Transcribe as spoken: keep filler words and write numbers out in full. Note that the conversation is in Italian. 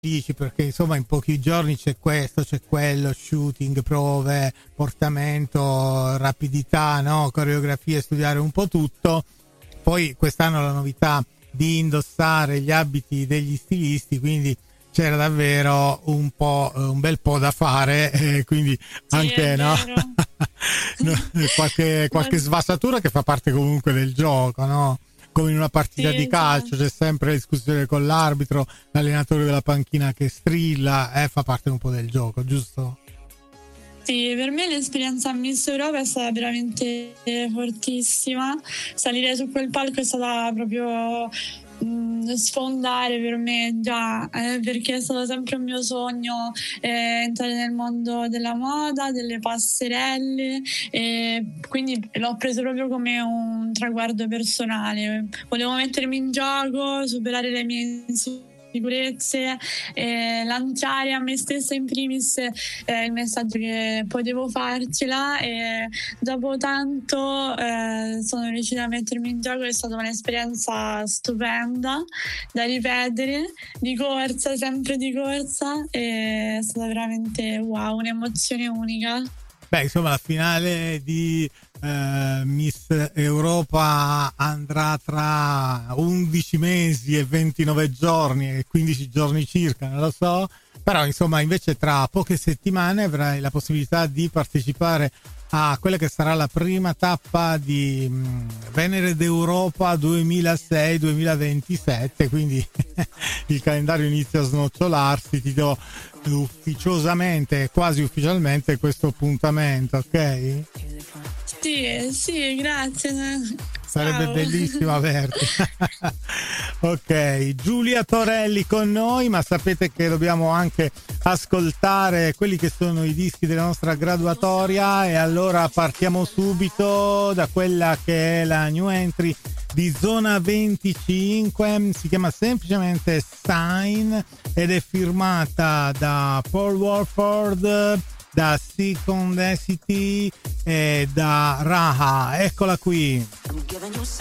dici, perché insomma in pochi giorni c'è questo, c'è quello, shooting, prove, portamento, rapidità, no? Coreografie, studiare un po' tutto. Poi quest'anno la novità di indossare gli abiti degli stilisti, quindi c'era davvero un po' un bel po' da fare, eh, quindi Sì, anche è no? vero. No, qualche, qualche sfasatura che fa parte comunque del gioco, no? Come in una partita Sì, di calcio esatto. c'è sempre la discussione con l'arbitro, l'allenatore della panchina che strilla, eh, fa parte un po' del gioco, giusto? Sì, per me l'esperienza a Miss Europa è stata veramente fortissima. Salire su quel palco è stata proprio mh, sfondare per me già, eh, perché è stato sempre un mio sogno eh, entrare nel mondo della moda, delle passerelle, e quindi l'ho preso proprio come un traguardo personale. Volevo mettermi in gioco, superare le mie insicurezze, eh, lanciare a me stessa in primis eh, il messaggio che potevo farcela, e dopo tanto eh, sono riuscita a mettermi in gioco. È stata un'esperienza stupenda da ripetere, di corsa, sempre di corsa, e è stata veramente wow, un'emozione unica. Beh, insomma, la finale di eh, Miss Europa andrà tra undici mesi e ventinove giorni, e quindici giorni circa, non lo so, però insomma invece tra poche settimane avrai la possibilità di partecipare a quella che sarà la prima tappa di mh, Venere d'Europa duemilasei duemilaventisette, quindi il calendario inizia a snocciolarsi. Ti do ufficiosamente, quasi ufficialmente, questo appuntamento, ok? Sì, sì, grazie. Sarebbe Ciao. bellissimo averti. Ok, Giulia Torelli con noi, ma sapete che dobbiamo anche ascoltare quelli che sono i dischi della nostra graduatoria, e allora partiamo subito da quella che è la new entry di Zona venticinque, si chiama semplicemente Sign ed è firmata da Paul Warford, da Second City e da Raha. Eccola qui.